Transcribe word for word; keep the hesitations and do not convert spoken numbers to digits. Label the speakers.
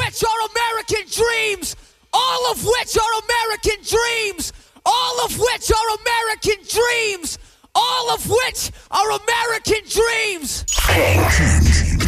Speaker 1: which are American dreams. All of which are American dreams. All of which are American dreams. All of which are American dreams.
Speaker 2: King.